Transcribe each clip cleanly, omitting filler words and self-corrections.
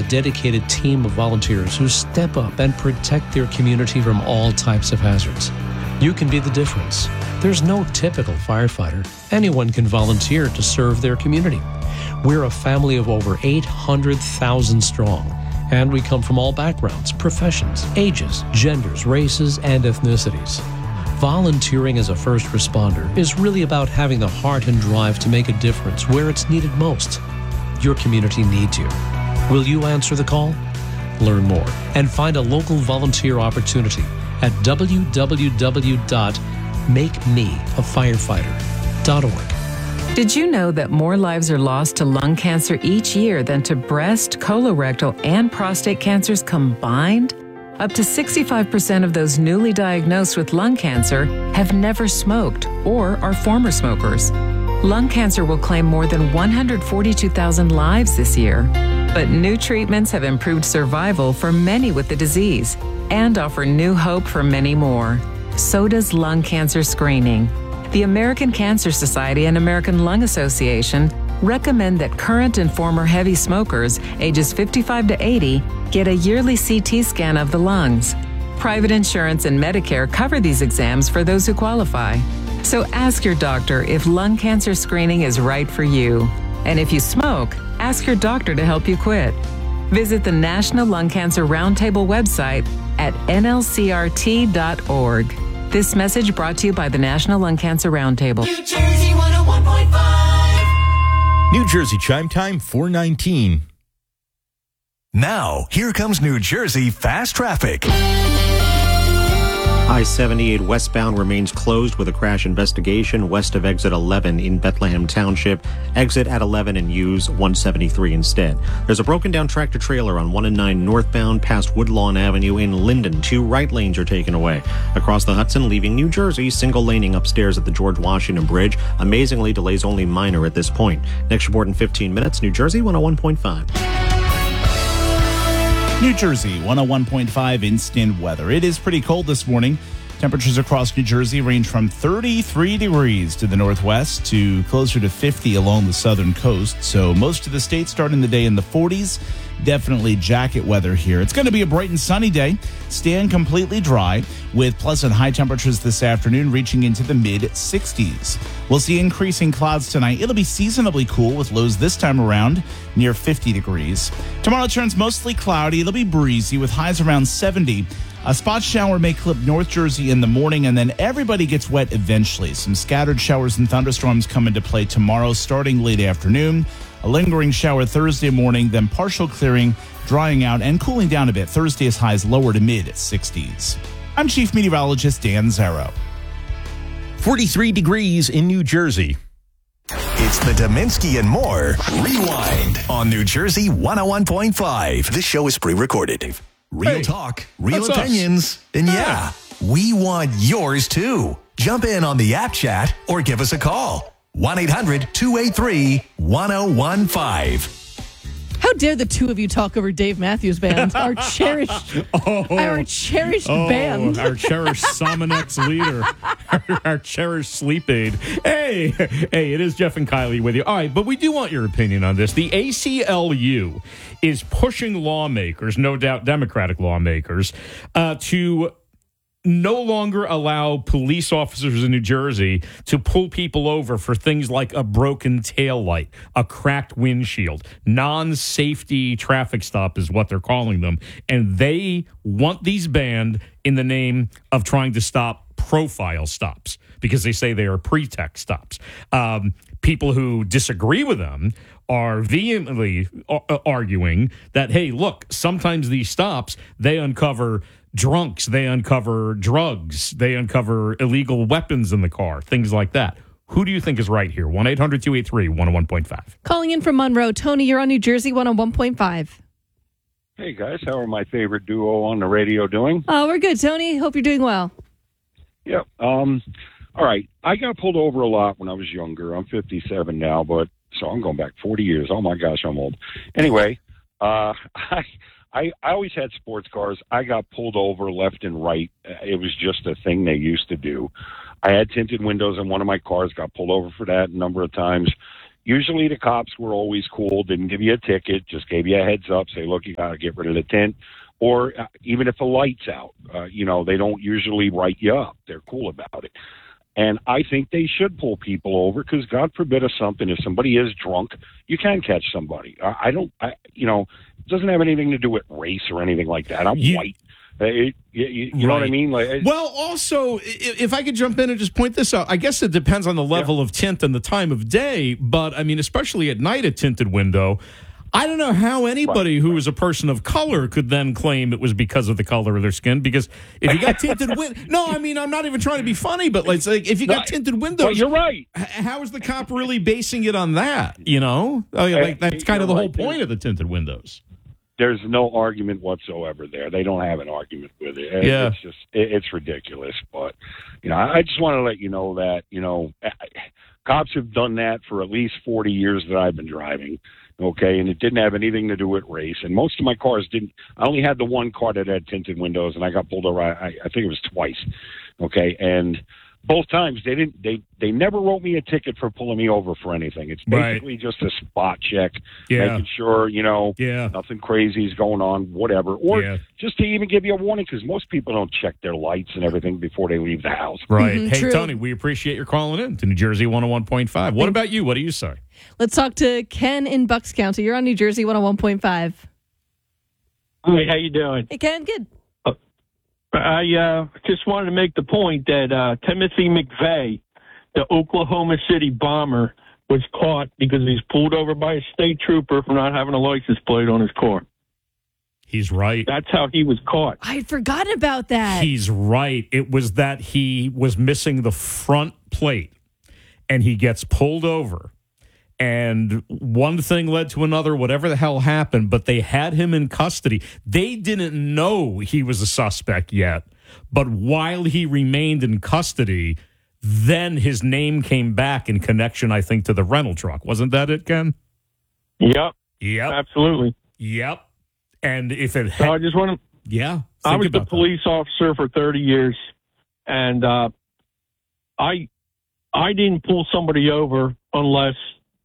a dedicated team of volunteers who step up and protect their community from all types of hazards. You can be the difference. There's no typical firefighter. Anyone can volunteer to serve their community. We're a family of over 800,000 strong, and we come from all backgrounds, professions, ages, genders, races, and ethnicities. Volunteering as a first responder is really about having the heart and drive to make a difference where it's needed most. Your community needs you. Will you answer the call? Learn more and find a local volunteer opportunity at www.makemeafirefighter.org. Did you know that more lives are lost to lung cancer each year than to breast, colorectal, and prostate cancers combined? Up to 65% of those newly diagnosed with lung cancer have never smoked or are former smokers. Lung cancer will claim more than 142,000 lives this year. But new treatments have improved survival for many with the disease and offer new hope for many more. So does lung cancer screening. The American Cancer Society and American Lung Association recommend that current and former heavy smokers ages 55 to 80 get a yearly CT scan of the lungs. Private insurance and Medicare cover these exams for those who qualify. So ask your doctor if lung cancer screening is right for you. And if you smoke, ask your doctor to help you quit. Visit the National Lung Cancer Roundtable website at nlcrt.org. This message brought to you by the National Lung Cancer Roundtable. New Jersey 101.5. New Jersey Chime Time 4:19. Now, here comes New Jersey Fast Traffic. I-78 westbound remains closed with a crash investigation west of exit 11 in Bethlehem Township. Exit at 11 and use 173 instead. There's a broken down tractor trailer on 1 and 9 northbound past Woodlawn Avenue in Linden. 2 right lanes are taken away. Across the Hudson, leaving New Jersey, single laning upstairs at the George Washington Bridge. Amazingly, delays only minor at this point. Next report in 15 minutes, New Jersey 101.5. New Jersey, 101.5 instant weather. It is pretty cold this morning. Temperatures across New Jersey range from 33 degrees to the northwest to closer to 50 along the southern coast. So most of the state starting the day in the 40s. Definitely jacket weather here. It's going to be a bright and sunny day, staying completely dry with pleasant high temperatures this afternoon reaching into the mid-60s. We'll see increasing clouds tonight. It'll be seasonably cool with lows this time around near 50 degrees. Tomorrow turns mostly cloudy. It'll be breezy with highs around 70. A spot shower may clip North Jersey in the morning, and then everybody gets wet eventually. Some scattered showers and thunderstorms come into play tomorrow starting late afternoon. A lingering shower Thursday morning, then partial clearing, drying out, and cooling down a bit. Thursday's highs lower to mid-60s. I'm Chief Meteorologist Dan Zarrow. 43 degrees in New Jersey. It's the Dominski and More Rewind on New Jersey 101.5. This show is pre-recorded. Real talk, real opinions, and we want yours too. Jump in on the app chat or give us a call. 1-800-283-1015. How dare the two of you talk over Dave Matthews Band, our cherished band. Our cherished Sominex leader, our cherished sleep aid. Hey, it is Jeff and Kylie with you. All right, but we do want your opinion on this. The ACLU is pushing lawmakers, no doubt Democratic lawmakers, to no longer allow police officers in New Jersey to pull people over for things like a broken taillight, a cracked windshield. Non-safety traffic stop is what they're calling them. And they want these banned in the name of trying to stop profile stops because they say they are pretext stops. People who disagree with them are vehemently arguing that, hey, look, sometimes these stops, they uncover drunks, they uncover drugs, they uncover illegal weapons in the car, things like that. Who do you think is right here? 1-800-283-101.5. Calling in from Monroe. Tony, you're on New Jersey 101.5. Hey, guys. How are my favorite duo on the radio doing? Oh, we're good, Tony. Hope you're doing well. Yep. All right. I got pulled over a lot when I was younger. I'm 57 now, but so I'm going back 40 years. Oh, my gosh, I'm old. Anyway, I always had sports cars. I got pulled over left and right. It was just a thing they used to do. I had tinted windows in one of my cars, got pulled over for that a number of times. Usually the cops were always cool, didn't give you a ticket, just gave you a heads up, say, look, you got to get rid of the tint. Or even if the light's out, they don't usually write you up. They're cool about it. And I think they should pull people over because, God forbid, if somebody is drunk, you can catch somebody. It doesn't have anything to do with race or anything like that. I'm white. You know what I mean? Well, also, if I could jump in and just point this out, I guess it depends on the level of tint and the time of day. But, I mean, especially at night, a tinted window, I don't know how anybody who is a person of color could then claim it was because of the color of their skin. Because if you got tinted windows, no, I mean, I'm not even trying to be funny, but like if you got tinted windows, well, you're right. How is the cop really basing it on that? That's kind of the whole point of the tinted windows. There's no argument whatsoever there. They don't have an argument with it. It's just it's ridiculous. But I just want to let you know that cops have done that for at least 40 years that I've been driving. Okay, and it didn't have anything to do with race. And most of my cars didn't. I only had the one car that had tinted windows, and I got pulled over. I think it was twice. Okay, and both times they never wrote me a ticket for pulling me over for anything. It's basically just a spot check, making sure nothing crazy is going on, whatever, or just to even give you a warning because most people don't check their lights and everything before they leave the house. Right. Hey, true. Tony, we appreciate your calling in to New Jersey 101.5. What about you? What do you say? Let's talk to Ken in Bucks County. You're on New Jersey 101.5. Hi, how you doing? Hey, Ken, good. I just wanted to make the point that Timothy McVeigh, the Oklahoma City bomber, was caught because he's pulled over by a state trooper for not having a license plate on his car. He's right. That's how he was caught. I had forgotten about that. He's right. It was that he was missing the front plate, and he gets pulled over. And one thing led to another, whatever the hell happened, but they had him in custody. They didn't know he was a suspect yet, but while he remained in custody, then his name came back in connection, I think, to the rental truck. Wasn't that it, Ken? Yep. Absolutely. Yep. And if it So I just want to... Yeah. I was a police officer for 30 years, and I didn't pull somebody over unless...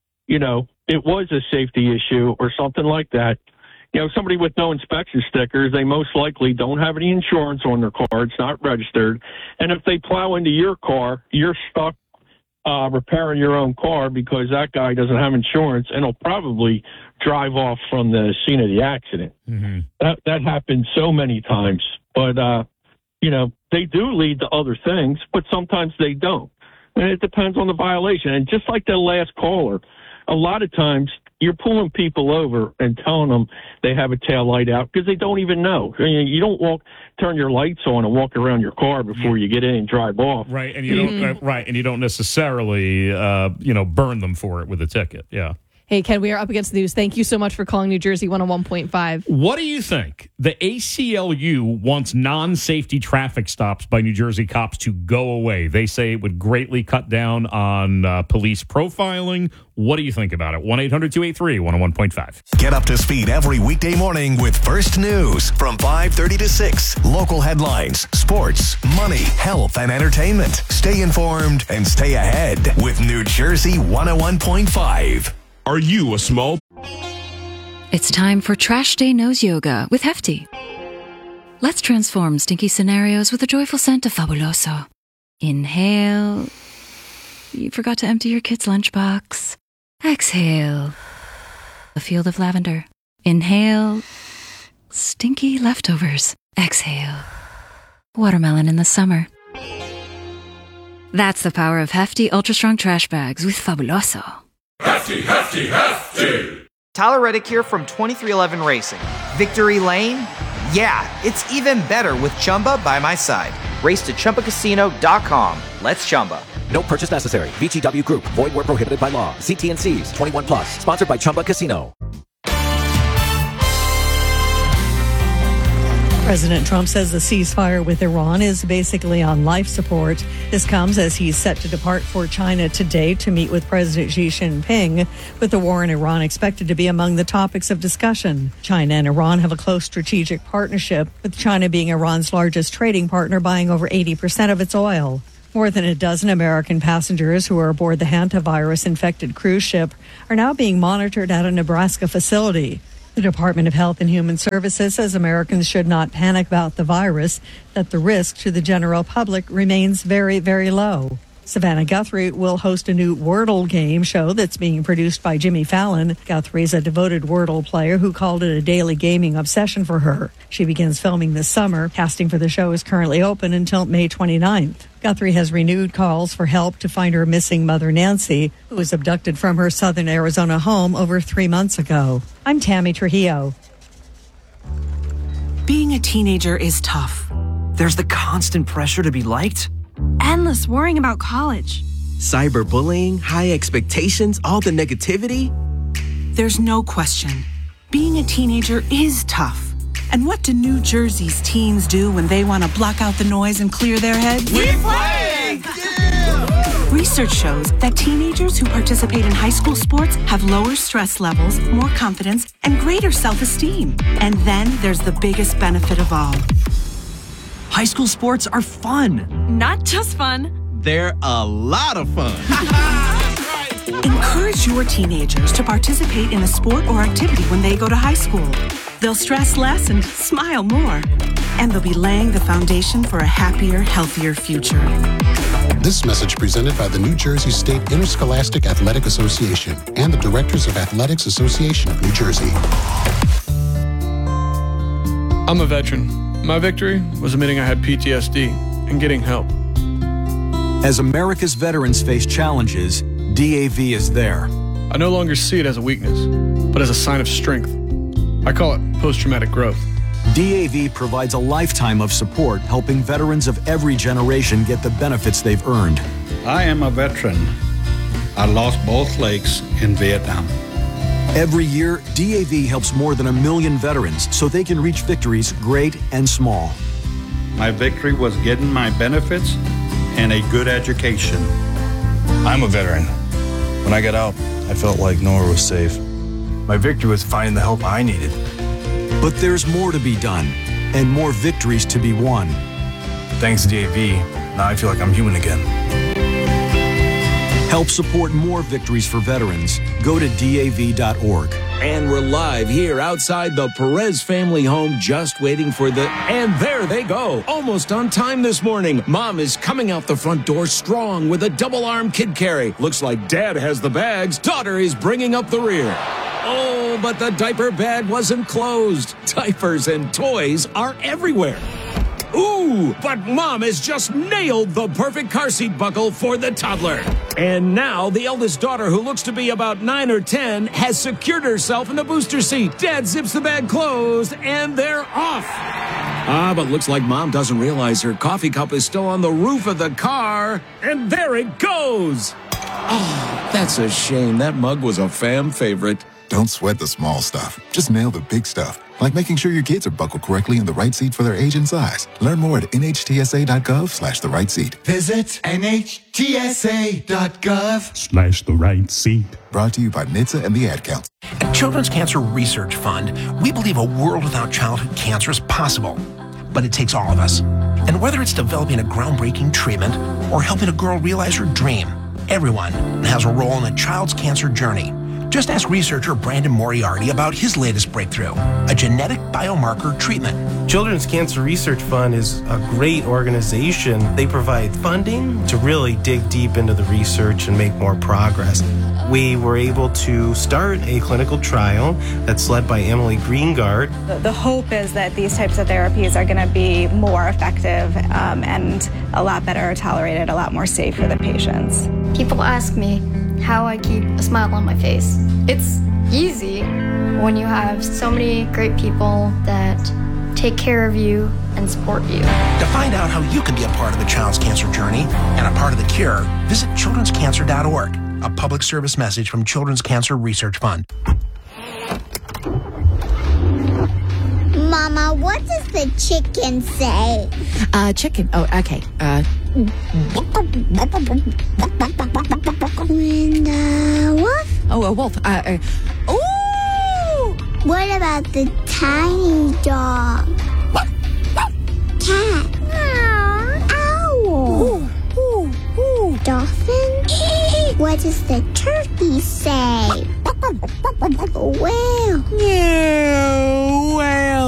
it was a safety issue or something like that. Somebody with no inspection stickers, they most likely don't have any insurance on their car. It's not registered. And if they plow into your car, you're stuck repairing your own car because that guy doesn't have insurance and he'll probably drive off from the scene of the accident. Mm-hmm. That happens so many times. But, they do lead to other things, but sometimes they don't. And it depends on the violation. And just like the last caller, a lot of times you're pulling people over and telling them they have a tail light out because they don't even know. You don't turn your lights on and walk around your car before you get in and drive off. Right, and you don't necessarily burn them for it with a ticket. Yeah. Hey, Ken, we are up against the news. Thank you so much for calling New Jersey 101.5. What do you think? The ACLU wants non-safety traffic stops by New Jersey cops to go away. They say it would greatly cut down on police profiling. What do you think about it? 1-800-283-101.5. Get up to speed every weekday morning with First News from 5:30 to 6. Local headlines, sports, money, health, and entertainment. Stay informed and stay ahead with New Jersey 101.5. Are you a small... It's time for Trash Day Nose Yoga with Hefty. Let's transform stinky scenarios with a joyful scent of Fabuloso. Inhale. You forgot to empty your kid's lunchbox. Exhale. A field of lavender. Inhale. Stinky leftovers. Exhale. Watermelon in the summer. That's the power of Hefty Ultra Strong Trash Bags with Fabuloso. Hefty, hefty, hefty! Tyler Reddick here from 2311 Racing. Victory Lane? Yeah, it's even better with Chumba by my side. Race to ChumbaCasino.com. Let's Chumba. No purchase necessary. VGW Group. Void where prohibited by law. See T&Cs. 21 plus. Sponsored by Chumba Casino. President Trump says the ceasefire with Iran is basically on life support. This comes as he's set to depart for China today to meet with President Xi Jinping, with the war in Iran expected to be among the topics of discussion. China and Iran have a close strategic partnership, with China being Iran's largest trading partner, buying over 80% of its oil. More than a dozen American passengers who are aboard the hantavirus-infected cruise ship are now being monitored at a Nebraska facility. The Department of Health and Human Services says Americans should not panic about the virus, that the risk to the general public remains very, very low. Savannah Guthrie will host a new Wordle game show that's being produced by Jimmy Fallon. Guthrie is a devoted Wordle player who called it a daily gaming obsession for her. She begins filming this summer. Casting for the show is currently open until May 29th. Guthrie has renewed calls for help to find her missing mother, Nancy, who was abducted from her southern Arizona home over 3 months ago. I'm Tammy Trujillo. Being a teenager is tough. There's the constant pressure to be liked. Endless worrying about college. Cyberbullying, high expectations, all the negativity. There's no question. Being a teenager is tough. And what do New Jersey's teens do when they want to block out the noise and clear their heads? We play! Yeah! Research shows that teenagers who participate in high school sports have lower stress levels, more confidence, and greater self-esteem. And then there's the biggest benefit of all. High school sports are fun. Not just fun. They're a lot of fun. Encourage your teenagers to participate in a sport or activity when they go to high school. They'll stress less and smile more. And they'll be laying the foundation for a happier, healthier future. This message presented by the New Jersey State Interscholastic Athletic Association and the Directors of Athletics Association of New Jersey. I'm a veteran. My victory was admitting I had PTSD and getting help. As America's veterans face challenges, DAV is there. I no longer see it as a weakness, but as a sign of strength. I call it post-traumatic growth. DAV provides a lifetime of support, helping veterans of every generation get the benefits they've earned. I am a veteran. I lost both legs in Vietnam. Every year, DAV helps more than 1 million veterans so they can reach victories great and small. My victory was getting my benefits and a good education. I'm a veteran. When I got out, I felt like nowhere was safe. My victory was finding the help I needed. But there's more to be done and more victories to be won. Thanks to DAV, now I feel like I'm human again. Help support more victories for veterans. Go to DAV.org. And we're live here outside the Perez family home, just waiting for the... And there they go, almost on time this morning. Mom is coming out the front door strong with a double-arm kid carry. Looks like Dad has the bags. Daughter is bringing up the rear. Oh, but the diaper bag wasn't closed. Diapers and toys are everywhere. Ooh, but Mom has just nailed the perfect car seat buckle for the toddler. And now the eldest daughter, who looks to be about 9 or 10, has secured herself in the booster seat. Dad zips the bag closed, and they're off. But looks like Mom doesn't realize her coffee cup is still on the roof of the car. And there it goes. Oh, that's a shame. That mug was a fam favorite. Don't sweat the small stuff. Just nail the big stuff, like making sure your kids are buckled correctly in the right seat for their age and size. Learn more at nhtsa.gov/the right seat. Visit nhtsa.gov/the right seat. Brought to you by NHTSA and the Ad Council. At Children's Cancer Research Fund, we believe a world without childhood cancer is possible. But it takes all of us. And whether it's developing a groundbreaking treatment or helping a girl realize her dream, everyone has a role in a child's cancer journey. Just ask researcher Brandon Moriarty about his latest breakthrough, a genetic biomarker treatment. Children's Cancer Research Fund is a great organization. They provide funding to really dig deep into the research and make more progress. We were able to start a clinical trial that's led by Emily Greengard. The hope is that these types of therapies are going to be more effective and a lot better tolerated, a lot more safe for the patients. People ask me how I keep a smile on my face. It's easy when you have so many great people that take care of you and support you. To find out how you can be a part of the child's cancer journey and a part of the cure, visit childrenscancer.org, a public service message from Children's Cancer Research Fund. Mama, what does the chicken say? Chicken. Oh, okay. And wolf? Oh, a wolf. Ooh! What about the tiny dog? Cat. Owl. Ooh. What does the turkey say? Well. Yeah, well.